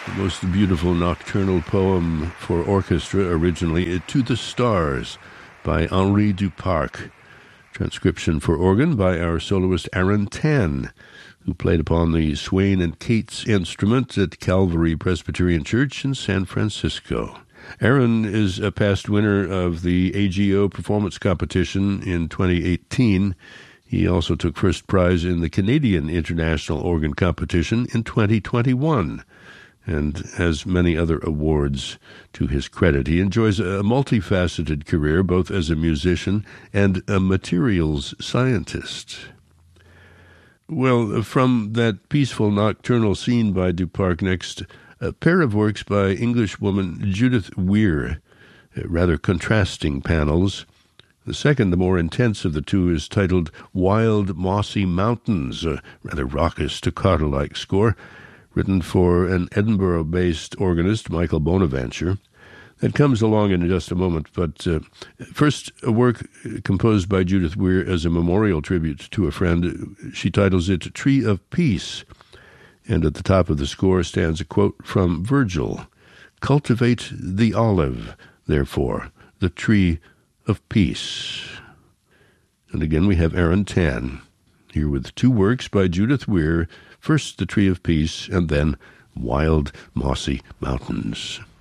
The most beautiful nocturnal poem for orchestra, originally To the Stars by Henri Duparc. Transcription for organ by our soloist Aaron Tan, who played upon the Swain and Cates instrument at Calvary Presbyterian Church in San Francisco. Aaron is a past winner of the AGO performance competition in 2018. He also took first prize in the Canadian International Organ Competition in 2021 and has many other awards to his credit. He enjoys a multifaceted career, both as a musician and a materials scientist. Well, from that peaceful nocturnal scene by Duparc, next, a pair of works by Englishwoman Judith Weir, rather contrasting panels. The second, the more intense of the two, is titled Wild Mossy Mountains, a rather raucous staccato-like score, written for an Edinburgh-based organist, Michael Bonaventure. That comes along in just a moment, but first, a work composed by Judith Weir as a memorial tribute to a friend. She titles it Tree of Peace, and at the top of the score stands a quote from Virgil: "Cultivate the olive, therefore, the tree of peace." And again we have Aaron Tan, here with two works by Judith Weir, first The Tree of Peace, and then Wild Mossy Mountains.